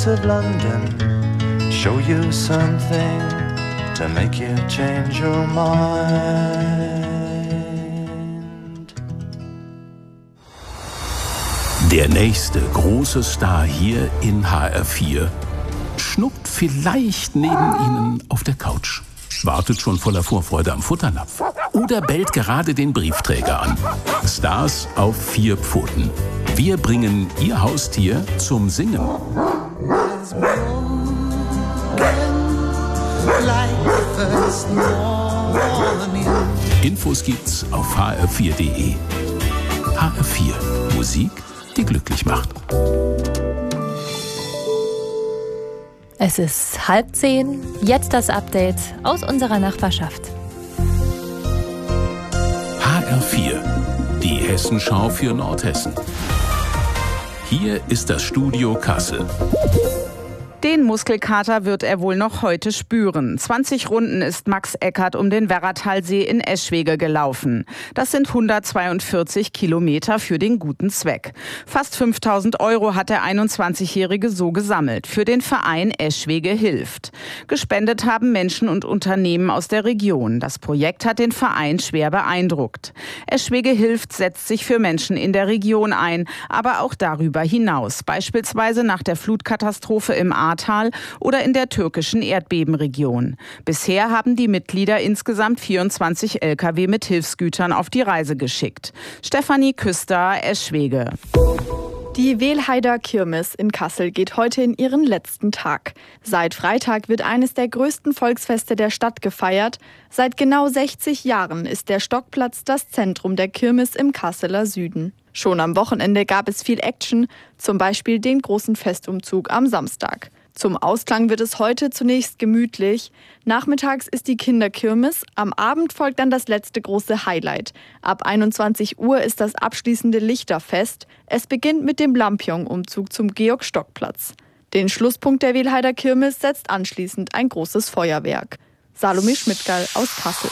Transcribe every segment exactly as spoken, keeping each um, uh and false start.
of London show you something to make you change your mind. Der nächste große Star hier in H R vier schnuckt vielleicht neben Ihnen auf der Couch, wartet schon voller Vorfreude am Futternapf oder bellt gerade den Briefträger an. Stars auf vier Pfoten. Wir bringen Ihr Haustier zum Singen. Infos gibt's auf h r vier punkt d e. H R vier. Musik, die glücklich macht. Es ist halb zehn, jetzt das Update aus unserer Nachbarschaft. H R vier, die Hessenschau für Nordhessen. Hier ist das Studio Kassel. Den Muskelkater wird er wohl noch heute spüren. zwanzig Runden ist Max Eckert um den Werratalsee in Eschwege gelaufen. Das sind hundertzweiundvierzig Kilometer für den guten Zweck. Fast fünftausend Euro hat der einundzwanzigjährige so gesammelt für den Verein Eschwege hilft. Gespendet haben Menschen und Unternehmen aus der Region. Das Projekt hat den Verein schwer beeindruckt. Eschwege hilft setzt sich für Menschen in der Region ein, aber auch darüber hinaus. Beispielsweise nach der Flutkatastrophe im Ahrtal oder in der türkischen Erdbebenregion. Bisher haben die Mitglieder insgesamt vierundzwanzig L K W mit Hilfsgütern auf die Reise geschickt. Stefanie Küster, Eschwege. Die Wehlheider Kirmes in Kassel geht heute in ihren letzten Tag. Seit Freitag wird eines der größten Volksfeste der Stadt gefeiert. Seit genau sechzig Jahren ist der Stockplatz das Zentrum der Kirmes im Kasseler Süden. Schon am Wochenende gab es viel Action, zum Beispiel den großen Festumzug am Samstag. Zum Ausklang wird es heute zunächst gemütlich. Nachmittags ist die Kinderkirmes, am Abend folgt dann das letzte große Highlight. Ab einundzwanzig Uhr ist das abschließende Lichterfest. Es beginnt mit dem Lampion-Umzug zum Georg-Stock-Platz. Den Schlusspunkt der Wehlheider Kirmes setzt anschließend ein großes Feuerwerk. Salome Schmidtgall aus Kassel.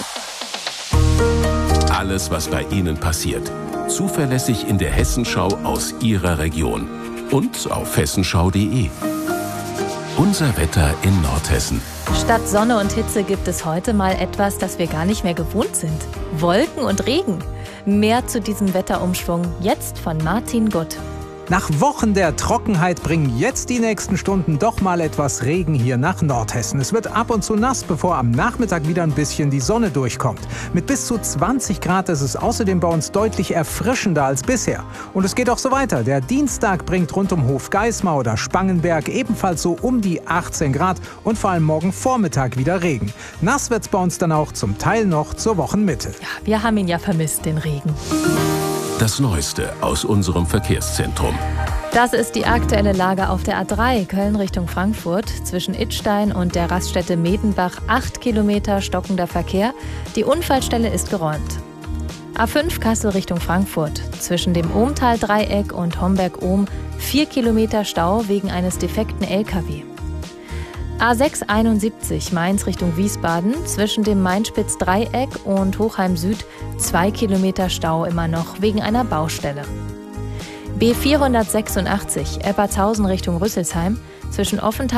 Alles, was bei Ihnen passiert, zuverlässig in der Hessenschau aus Ihrer Region und auf hessenschau punkt d e. Unser Wetter in Nordhessen. Statt Sonne und Hitze gibt es heute mal etwas, das wir gar nicht mehr gewohnt sind. Wolken und Regen. Mehr zu diesem Wetterumschwung jetzt von Martin Gutt. Nach Wochen der Trockenheit bringen jetzt die nächsten Stunden doch mal etwas Regen hier nach Nordhessen. Es wird ab und zu nass, bevor am Nachmittag wieder ein bisschen die Sonne durchkommt. Mit bis zu zwanzig Grad ist es außerdem bei uns deutlich erfrischender als bisher. Und es geht auch so weiter. Der Dienstag bringt rund um Hofgeismar oder Spangenberg ebenfalls so um die achtzehn Grad und vor allem morgen Vormittag wieder Regen. Nass wird's bei uns dann auch zum Teil noch zur Wochenmitte. Ja, wir haben ihn ja vermisst, den Regen. Das Neueste aus unserem Verkehrszentrum. Das ist die aktuelle Lage auf der A drei Köln Richtung Frankfurt. Zwischen Idstein und der Raststätte Medenbach acht Kilometer stockender Verkehr. Die Unfallstelle ist geräumt. A fünf Kassel Richtung Frankfurt. Zwischen dem Ohmtal-Dreieck und Homberg-Ohm vier Kilometer Stau wegen eines defekten L K W. A sechs einundsiebzig Mainz Richtung Wiesbaden. Zwischen dem Mainspitz-Dreieck und Hochheim Süd zwei Kilometer Stau immer noch wegen einer Baustelle. B vierhundertsechsundachtzig Eppertshausen Richtung Rüsselsheim. Zwischen Offenthal